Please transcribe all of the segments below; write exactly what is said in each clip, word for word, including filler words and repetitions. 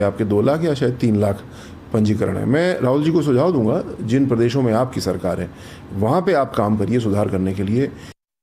आपके दो लाख या शायद तीन लाख पंजीकरण है। मैं राहुल जी को सुझाव दूंगा, जिन प्रदेशों में आपकी सरकार है वहाँ पे आप काम करिए सुधार करने के लिए।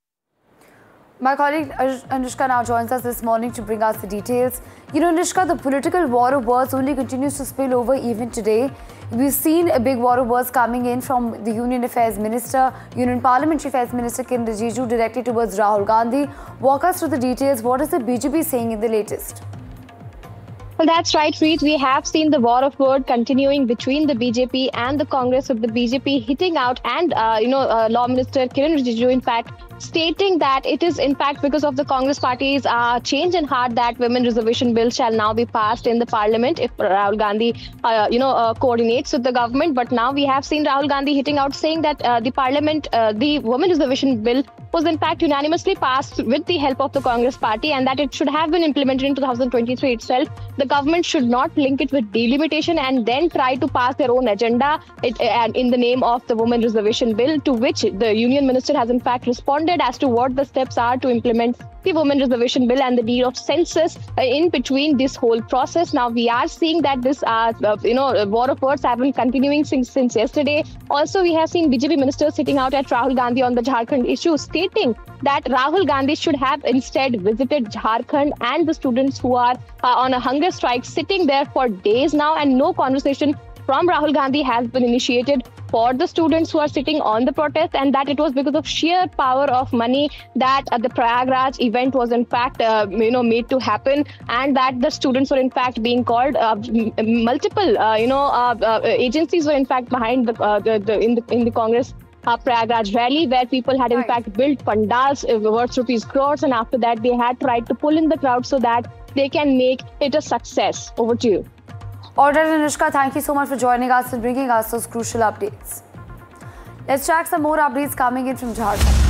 My colleague Anushka now joins us this morning to bring us the details. You know, Anushka, the political war of words only continues to spill over even today. We've seen a big war of words coming in from the Union Affairs Minister, Union Parliamentary Affairs Minister Kiren Rijiju directly towards Rahul Gandhi. Walk us through the details. What is the B J P saying in the latest? Well, that's right, Reet. We have seen the war of word continuing between the B J P and the Congress, with the B J P hitting out and, uh, you know, uh, Law Minister Kiren Rijiju, in fact, stating that it is, in fact, because of the Congress party's uh, change in heart that women reservation bill shall now be passed in the parliament if Rahul Gandhi, uh, you know, uh, coordinates with the government. But now we have seen Rahul Gandhi hitting out, saying that uh, the parliament, uh, the women reservation bill was in fact unanimously passed with the help of the Congress party, and that it should have been implemented in two thousand twenty-three itself. The government should not link it with delimitation and then try to pass their own agenda it, uh, in the name of the women reservation bill, to which the union minister has in fact responded as to what the steps are to implement the women reservation bill and the deed of census uh, in between this whole process. Now we are seeing that this uh, uh, you know war of words have been continuing since, since yesterday. Also, we have seen B J P ministers sitting out at Rahul Gandhi on the Jharkhand issue, stating that Rahul Gandhi should have instead visited Jharkhand and the students who are uh, on a hunger strike sitting there for days now, and no conversation from Rahul Gandhi has been initiated for the students who are sitting on the protest, and that it was because of sheer power of money that uh, the Prayagraj event was in fact uh, you know made to happen, and that the students were in fact being called. Uh, multiple uh, you know uh, uh, agencies were in fact behind the, uh, the, the in the in the Congress uh, Prayagraj rally, where people had in right. fact built pandals uh, worth rupees crores, and after that they had tried to pull in the crowd so that they can make it a success. Over to you. All right, Anushka, thank you so much for joining us and bringing us those crucial updates. Let's track some more updates coming in from Jharkhand.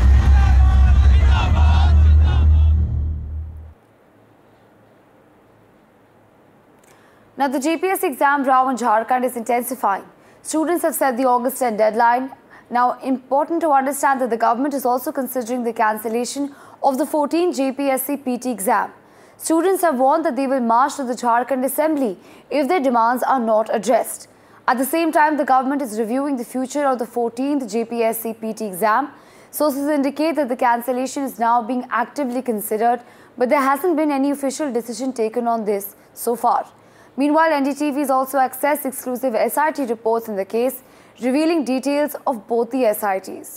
Now, the G P S C exam row in Jharkhand is intensifying. Students have set the August tenth deadline. Now, important to understand that the government is also considering the cancellation of the fourteenth J P S C P T exam. Students have warned that they will march to the Jharkhand Assembly if their demands are not addressed. At the same time, the government is reviewing the future of the fourteenth J P S C P T exam. Sources indicate that the cancellation is now being actively considered, but there hasn't been any official decision taken on this so far. Meanwhile, N D T V has also accessed exclusive S I T reports in the case, revealing details of both the S I Ts.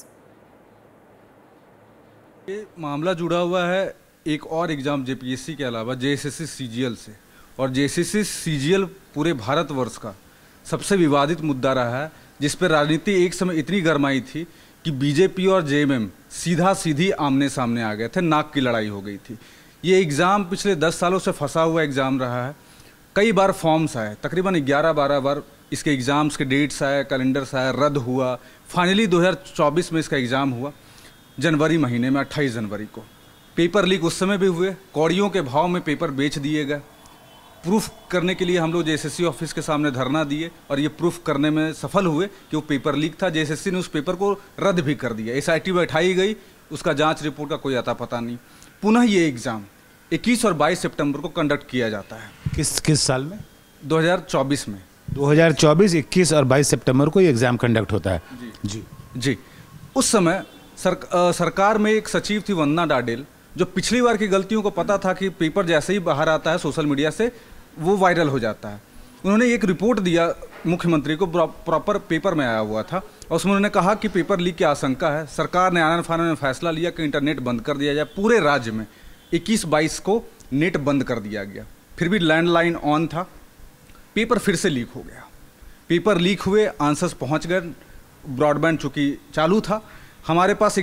ये मामला जुड़ा हुआ है एक और exam JPSC के अलावा JSSC CGL से, और जेएसएससी सीजीएल पूरे भारतवर्ष का सबसे विवादित मुद्दा रहा है, जिस पर राजनीति एक समय इतनी गरमाई थी कि बीजेपी और जेएमएम सीधा सीधी आमने सामने आ गए थे, नाक की लड़ाई हो गई थी। ये एग्ज़ाम पिछले दस सालों से फंसा हुआ एग्ज़ाम रहा है। कई बार फॉर्म्स आए, तकरीबन ग्यारह बारह बार इसके एग्ज़ाम्स के डेट्स आए, कैलेंडर्स आए, रद्द हुआ। फाइनली दो हज़ार चौबीस में इसका एग्ज़ाम हुआ, जनवरी महीने में अट्ठाईस जनवरी को। पेपर लीक उस समय भी हुए, कौड़ियों के भाव में पेपर बेच दिए गए। प्रूफ करने के लिए हम लोग जेएसएससी ऑफिस के सामने धरना दिए और ये प्रूफ करने में सफल हुए कि वो पेपर लीक था। जेएसएससी ने उस पेपर को रद्द भी कर दिया, एसआईटी बैठाई गई, उसका जांच रिपोर्ट का कोई अता पता नहीं। पुनः ये एग्ज़ाम इक्कीस और बाईस सितंबर को कंडक्ट किया जाता है। किस किस साल में? दो हज़ार चौबीस में। दो हज़ार चौबीस इक्कीस और बाईस सितंबर को ये एग्ज़ाम कंडक्ट होता है। जी जी जी उस समय सर, आ, सरकार में एक सचिव थी वंदना डाडेल, जो पिछली बार की गलतियों को पता था कि पेपर जैसे ही बाहर आता है सोशल मीडिया से वो वायरल हो जाता है। उन्होंने एक रिपोर्ट दिया मुख्यमंत्री को, प्रॉपर पेपर में आया हुआ था, और उसमें उन्होंने कहा कि पेपर लीक की आशंका है। सरकार ने आनन फानन में फैसला लिया कि इंटरनेट बंद कर दिया जाए। पूरे राज्य में इक्कीस बाईस को नेट बंद कर दिया गया, फिर भी लैंडलाइन ऑन था। पेपर फिर से लीक हो गया, पेपर लीक हुए, आंसर्स पहुँच गए, ब्रॉडबैंड चूँकि चालू था, हमारे पास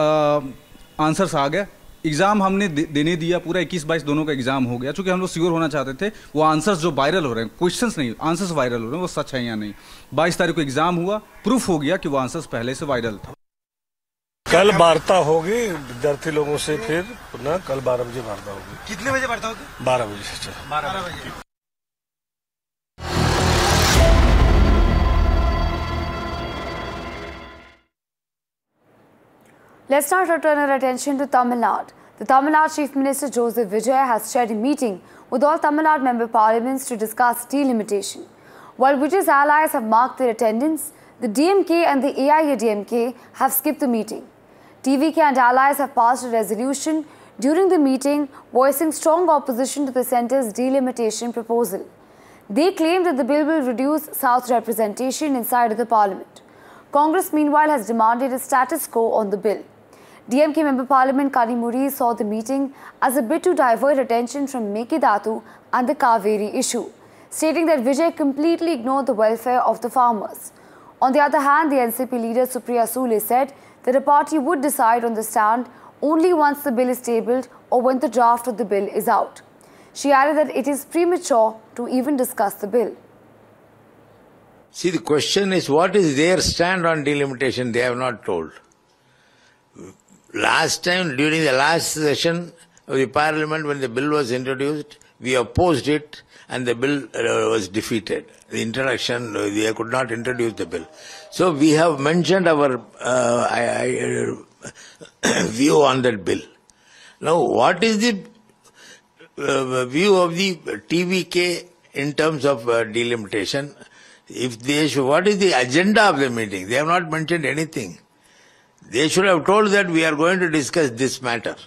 आंसर्स आ गए। एग्ज़ाम हमने दे, देने दिया, पूरा इक्कीस बाईस दोनों का एग्ज़ाम हो गया। चूँकि हम लोग श्योर होना चाहते थे वो आंसर्स जो वायरल हो रहे हैं, क्वेश्चंस नहीं, आंसर्स वायरल हो रहे हैं, वो सच है या नहीं। बाईस तारीख को एग्ज़ाम हुआ, प्रूफ हो गया कि वो आंसर्स पहले से वायरल था। कल वार्ता होगी विद्यार्थी लोगों से, फिर पुनः कल बारह बजे वार्ता होगी। कितने बजे वार्ता होगी? बारह बजे से बारह बजे। Let's now turn our attention to Tamil Nadu. The Tamil Nadu Chief Minister Joseph Vijay has chaired a meeting with all Tamil Nadu member parliaments to discuss delimitation. While Vijay's allies have marked their attendance, the D M K and the A I A D M K have skipped the meeting. T V K and allies have passed a resolution during the meeting voicing strong opposition to the centre's delimitation proposal. They claim that the bill will reduce South representation inside of the parliament. Congress, meanwhile, has demanded a status quo on the bill. D M K Member Parliament Kanimuri saw the meeting as a bid to divert attention from Mekidatu and the Kaveri issue, stating that Vijay completely ignored the welfare of the farmers. On the other hand, the N C P leader Supriya Sule said that the party would decide on the stand only once the bill is tabled or when the draft of the bill is out. She added that it is premature to even discuss the bill. See, the question is, what is their stand on delimitation? They have not told. Last time, during the last session of the parliament, when the bill was introduced, we opposed it and the bill uh, was defeated. The introduction, uh, they could not introduce the bill. So we have mentioned our uh, I, I, uh, view on that bill. Now, what is the uh, view of the T V K in terms of uh, delimitation? If they should, what is the agenda of the meeting? They have not mentioned anything. They should have told that we are going to discuss this matter.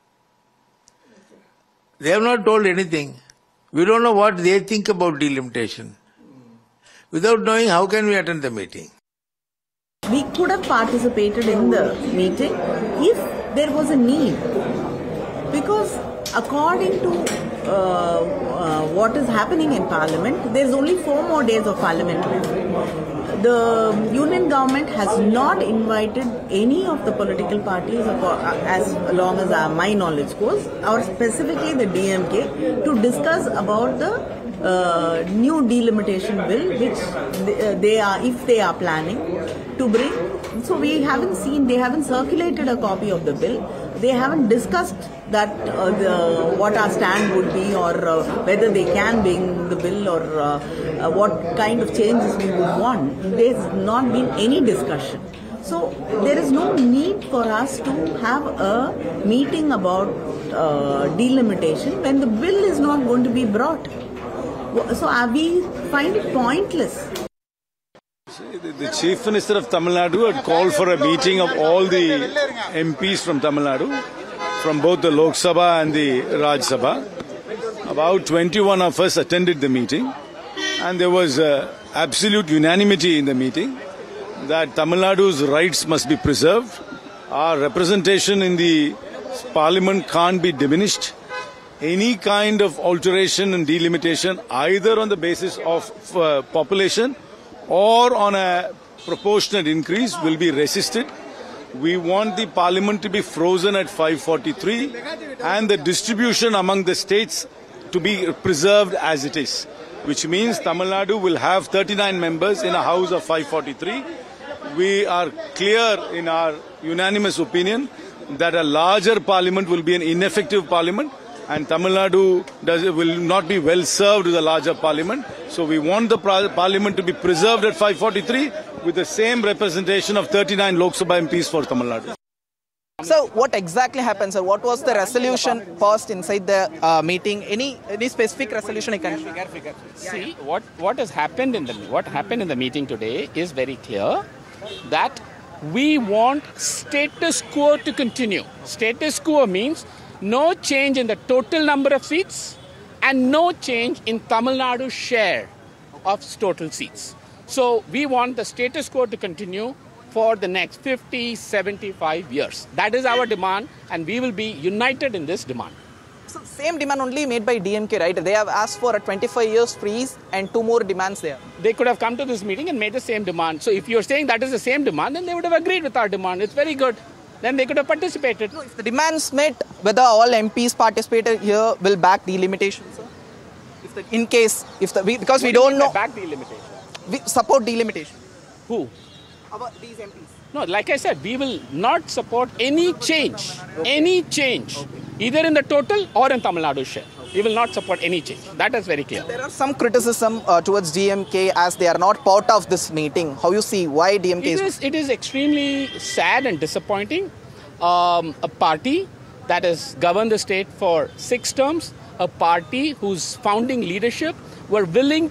They have not told anything. We don't know what they think about delimitation. Without knowing, how can we attend the meeting? We could have participated in the meeting if there was a need. Because according to uh, uh, what is happening in Parliament, there is only four more days of parliament. The union government has not invited any of the political parties, as long as my knowledge goes, or specifically the D M K, to discuss about the uh, new delimitation bill, which they are, if they are planning to bring. So we haven't seen, they haven't circulated a copy of the bill. They haven't discussed that uh, the, what our stand would be, or uh, whether they can bring the bill, or uh, uh, what kind of changes we would want. There's not been any discussion. So there is no need for us to have a meeting about uh, delimitation when the bill is not going to be brought. So uh, we find it pointless. The Chief Minister of Tamil Nadu had called for a meeting of all the M Ps from Tamil Nadu, from both the Lok Sabha and the Raj Sabha. About twenty-one of us attended the meeting, and there was uh, absolute unanimity in the meeting that Tamil Nadu's rights must be preserved. Our representation in the Parliament can't be diminished. Any kind of alteration and delimitation, either on the basis of uh, population or on a proportionate increase, will be resisted. We want the parliament to be frozen at five forty-three and the distribution among the states to be preserved as it is, which means Tamil Nadu will have thirty-nine members in a house of five forty-three. We are clear in our unanimous opinion that a larger parliament will be an ineffective parliament, and Tamil Nadu does, will not be well served with a larger parliament. So we want the parliament to be preserved at five forty-three with the same representation of thirty-nine Lok Sabha M Ps for Tamil Nadu. So what exactly happened, sir? What was the resolution passed inside the uh, meeting? Any any specific resolution I can figure, figure. See, what, what has happened in the what happened in the meeting today is very clear, that we want status quo to continue. Status quo means no change in the total number of seats and no change in Tamil Nadu's share of total seats. So we want the status quo to continue for the next fifty, seventy-five years. That is our demand, and we will be united in this demand. So same demand only made by D M K, right? They have asked for a twenty-five years freeze and two more demands there. They could have come to this meeting and made the same demand. So if you're saying that is the same demand, then they would have agreed with our demand. It's very good. Then they could have participated. No, if the demands met, whether all M Ps participated here will back delimitation, sir? If the, in case, if the, we, because what we do don't know. Back delimitation. We support delimitation. Who? Our, these M Ps. No, like I said, we will not support any change, okay. any change, okay. either in the total or in Tamil Nadu's share. We will not support any change. That is very clear. There are some criticism uh, towards D M K as they are not part of this meeting. How you see why D M K it is... is? It is extremely sad and disappointing. Um, a party that has governed the state for six terms, a party whose founding leadership were willing